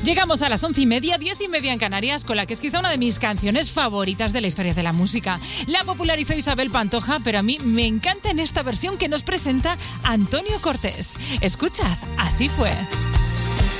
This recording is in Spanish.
Llegamos a las 11:30, 10:30 en Canarias, con la que es quizá una de mis canciones favoritas de la historia de la música. La popularizó Isabel Pantoja, pero a mí me encanta en esta versión que nos presenta Antonio Cortés. Escuchas, Así fue.